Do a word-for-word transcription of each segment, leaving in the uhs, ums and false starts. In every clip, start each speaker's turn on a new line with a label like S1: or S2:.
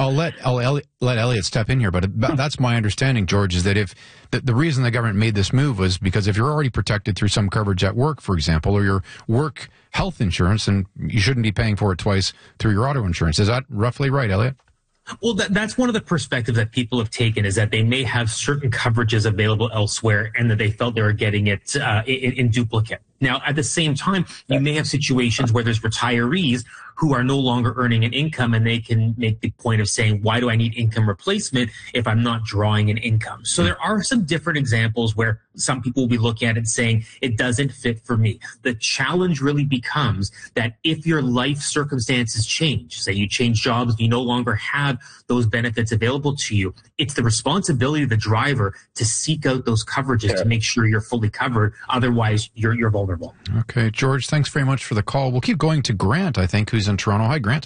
S1: I'll let I'll Eli- let Elliot step in here, but that's my understanding, George, is that if the, the reason the government made this move was because if you're already protected through some coverage at work, for example, or your work health insurance, and you shouldn't be paying for it twice through your auto insurance. Is that roughly right, Elliot?
S2: Well, that, that's one of the perspectives that people have taken, is that they may have certain coverages available elsewhere and that they felt they were getting it uh, in, in duplicate. Now, at the same time, you may have situations where there's retirees who are no longer earning an income, and they can make the point of saying, why do I need income replacement if I'm not drawing an income? So there are some different examples where some people will be looking at it and saying, it doesn't fit for me. The challenge really becomes that if your life circumstances change, say you change jobs, you no longer have those benefits available to you, it's the responsibility of the driver to seek out those coverages yeah. to make sure you're fully covered. Otherwise, you're, you're vulnerable.
S1: Okay, George, thanks very much for the call. We'll keep going to Grant, I think, who's in Toronto. Hi, Grant.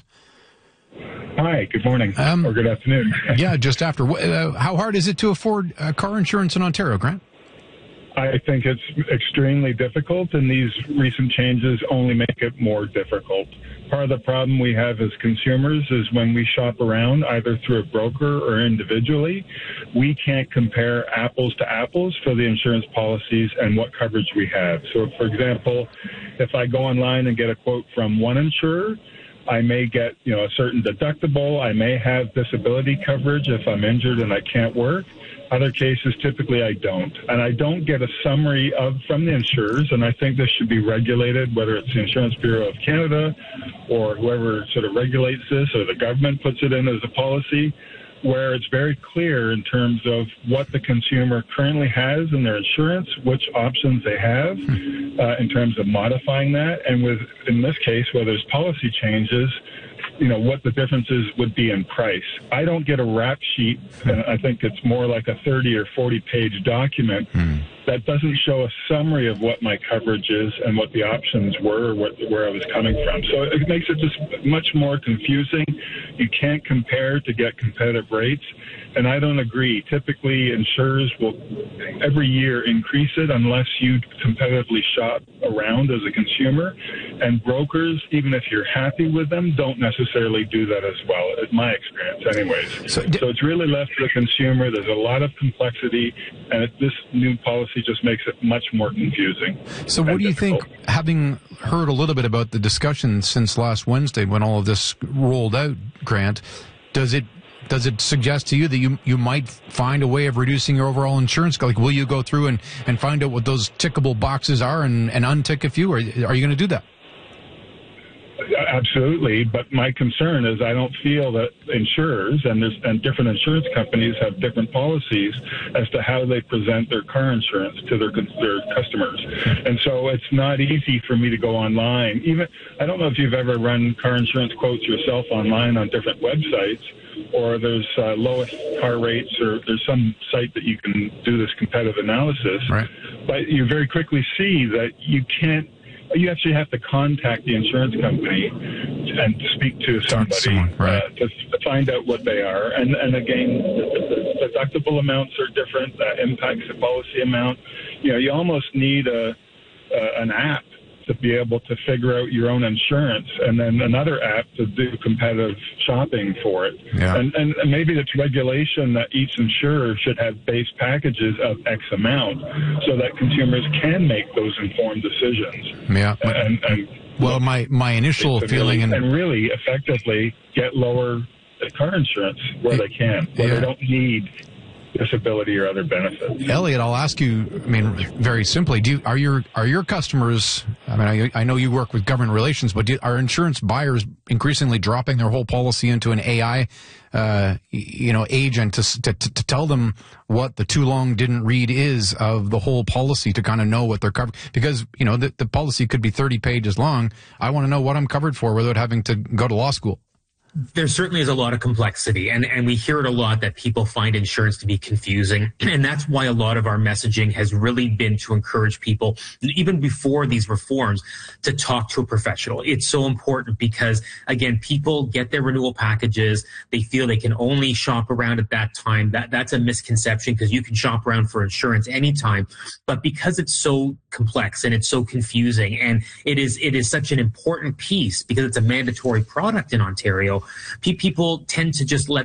S3: Hi, good morning, um, or good afternoon.
S1: yeah, just after. Uh, how hard is it to afford uh, car insurance in Ontario, Grant?
S3: I think it's extremely difficult, and these recent changes only make it more difficult. Part of the problem we have as consumers is when we shop around, either through a broker or individually, we can't compare apples to apples for the insurance policies and what coverage we have. So, for example, if I go online and get a quote from one insurer, I may get, you know, a certain deductible. I may have disability coverage if I'm injured and I can't work. Other cases, typically I don't. And I don't get a summary of from the insurers, and I think this should be regulated, whether it's the Insurance Bureau of Canada or whoever sort of regulates this, or the government puts it in as a policy, where it's very clear in terms of what the consumer currently has in their insurance, which options they have uh, in terms of modifying that, and with, in this case, where there's policy changes, you know, what the differences would be in price. I don't get a rap sheet, and I think it's more like a thirty or forty page document mm. that doesn't show a summary of what my coverage is and what the options were, or what, where I was coming from. So it makes it just much more confusing. You can't compare to get competitive rates, and I don't agree. Typically, insurers will every year increase it unless you competitively shop around as a consumer, and brokers, even if you're happy with them, don't necessarily do that as well, in my experience anyways. So, d- so it's really left to the consumer. There's a lot of complexity, and it, this new policy just makes it much more confusing.
S1: So what do you difficult. think, having heard a little bit about the discussion since last Wednesday when all of this rolled out, Grant, does it Does it suggest to you that you you might find a way of reducing your overall insurance? Like, will you go through and, and find out what those tickable boxes are and, and untick a few? Or are you going to do that?
S3: Absolutely, but my concern is I don't feel that insurers and, and different insurance companies have different policies as to how they present their car insurance to their, their customers. And so it's not easy for me to go online. Even I don't know if you've ever run car insurance quotes yourself online on different websites, or there's uh, lowest car rates, or there's some site that you can do this competitive analysis. Right. But you very quickly see that you can't, you actually have to contact the insurance company and speak to somebody someone, right. uh, to, to find out what they are. And, and again, the, the deductible amounts are different. That impacts the policy amount. You know, you almost need a, uh, an app to be able to figure out your own insurance, and then another app to do competitive shopping for it. Yeah. And, and maybe it's regulation that each insurer should have base packages of X amount so that consumers can make those informed decisions.
S1: Yeah.
S3: And, and
S1: well, my, my initial feeling...
S3: Really, and really effectively get lower car insurance where it, they can, where yeah. they don't need disability or other benefits.
S1: Elliot, I'll ask you, I mean, very simply, do you, are your are your customers, I mean, I, I know you work with government relations, but do, are insurance buyers increasingly dropping their whole policy into an A I, uh, you know, agent to, to to tell them what the too long didn't read is of the whole policy to kind of know what they're covered? Because, you know, the, the policy could be thirty pages long. I want to know what I'm covered for without having to go to law school.
S2: There certainly is a lot of complexity, and, and we hear it a lot that people find insurance to be confusing. And that's why a lot of our messaging has really been to encourage people, even before these reforms, to talk to a professional. It's so important because, again, people get their renewal packages. They feel they can only shop around at that time. That That's a misconception, because you can shop around for insurance anytime. But because it's so complex and it's so confusing, and it is it is such an important piece because it's a mandatory product in Ontario, people tend to just let